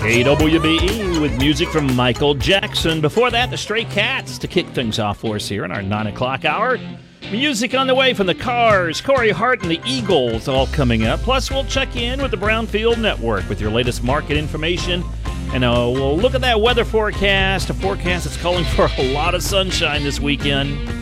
KWBE with music from Michael Jackson. Before that, the Stray Cats to kick things off for us here in our 9 o'clock hour. Music on the way from the Cars, Corey Hart and the Eagles all coming up. Plus, we'll check in with the Brownfield Network with your latest market information. And we'll look at that weather forecast, a forecast that's calling for a lot of sunshine this weekend.